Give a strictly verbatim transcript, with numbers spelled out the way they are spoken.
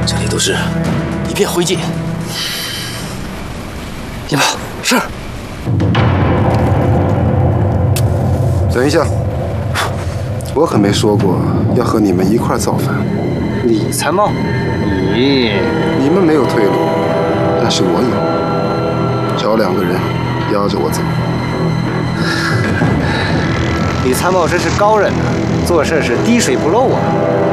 这里都是一片灰烬。你跑，是。 等一下，我可没说过要和你们一块造反。 李参谋，你你们没有退路，但是我有。找两个人压着我走。 李参谋真是高人呐，做事是滴水不漏啊。